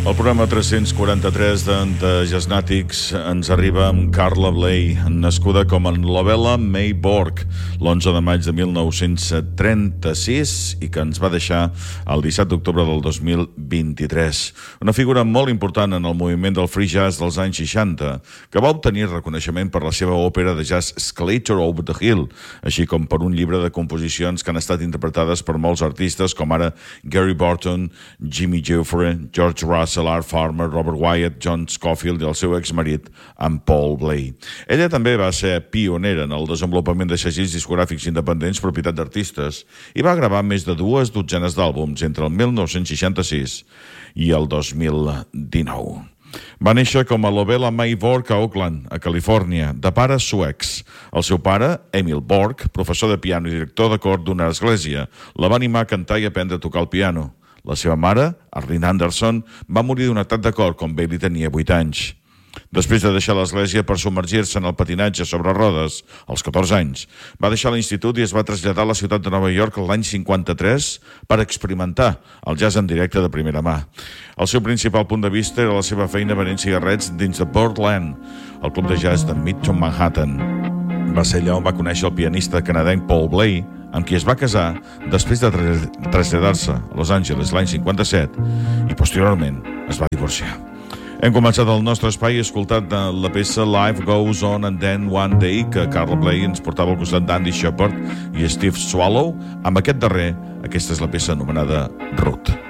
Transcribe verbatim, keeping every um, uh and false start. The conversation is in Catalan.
El programa tres-cents quaranta-tres de, de Jazznàtics ens arriba amb Carla Bley, nascuda com a Lovella May Borg l'onze de maig de mil nou-cents trenta-sis i que ens va deixar el disset d'octubre del dos mil vint-i-tres. Una figura molt important en el moviment del free jazz dels anys seixanta, que va obtenir reconeixement per la seva òpera de jazz Escalator Over the Hill, així com per un llibre de composicions que han estat interpretades per molts artistes com ara Gary Burton, Jimmy Giuffre, George Russell, Art Farmer, Robert Wyatt, John Scofield i el seu exmarit, en Paul Bley. Ella també va ser pionera en el desenvolupament de segells discogràfics independents propietat d'artistes i va gravar més de dues dotzenes d'àlbums entre el mil nou-cents seixanta-sis i el dos mil dinou. Va néixer com a Lovella May Borg a Oakland, a Califòrnia, de pares suecs. El seu pare, Emil Borg, professor de piano i director de cor d'una església, la va animar a cantar i aprendre a tocar el piano. La seva mare, Arlene Anderson, va morir d'un atac de cor quan Bailey tenia vuit anys. Després de deixar l'església per submergir-se en el patinatge sobre rodes, als catorze anys, va deixar l'institut i es va traslladar a la ciutat de Nova York l'any cinquanta-tres per experimentar el jazz en directe de primera mà. El seu principal punt de vista era la seva feina venent cigarrets dins de Birdland, el club de jazz de Midtown Manhattan. Va ser allà on va conèixer el pianista canadenc Paul Bley, amb qui es va casar després de traslladar-se a Los Angeles l'any cinquanta-set i posteriorment es va divorciar. Hem començat el nostre espai escoltat de la peça Life Goes On and Then One Day, que Carla Bley ens portava al costat d'Andy Shepard i Steve Swallow. Amb aquest darrer, aquesta és la peça anomenada Root.